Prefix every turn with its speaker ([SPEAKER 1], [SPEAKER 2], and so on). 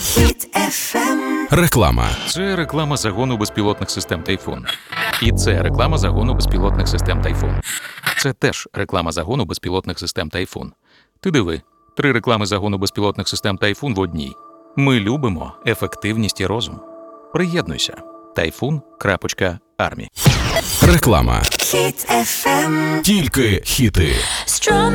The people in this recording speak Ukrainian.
[SPEAKER 1] Хіт FM.
[SPEAKER 2] Реклама.
[SPEAKER 3] Це реклама загону безпілотних систем «Тайфун». І це реклама загону безпілотних систем «Тайфун». Це теж реклама загону безпілотних систем «Тайфун». Ти диви, 3 реклами загону безпілотних систем «Тайфун» в одній. Ми любимо ефективність і розум. Приєднуйся. Typhoon.army.
[SPEAKER 2] Реклама.
[SPEAKER 1] Хіт FM.
[SPEAKER 2] Тільки хіти.